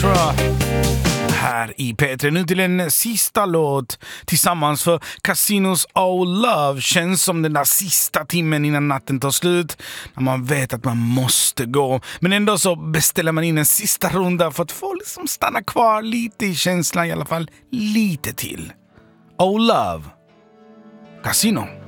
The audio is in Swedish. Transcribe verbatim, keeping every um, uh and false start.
Sinatra här i P tre. Nu till en sista låt tillsammans, för Casinos Oh Love känns som den där sista timmen innan natten tar slut, när man vet att man måste gå, men ändå så beställer man in en sista runda för att få liksom stanna kvar lite i känslan, i alla fall lite till. Oh Love, Casino.